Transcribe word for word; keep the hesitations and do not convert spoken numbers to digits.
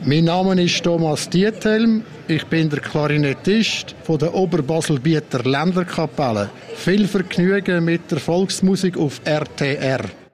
Mein Name ist Thomas Diethelm. Ich bin der Klarinettist von der Oberbaselbieter Länderkapelle. Viel Vergnügen mit der Volksmusik auf R T R.